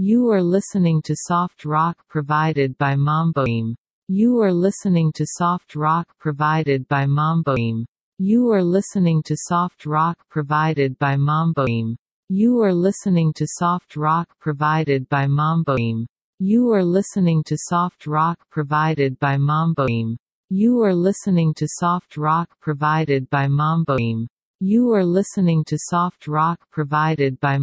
You are listening to soft rock provided by Mamboim. You are listening to soft rock provided by Mamboim. You are listening to soft rock provided by Mamboim. You are listening to soft rock provided by Mamboim. You are listening to soft rock provided by Mamboim. You are listening to soft rock provided by Mamboim. You are listening to soft rock provided by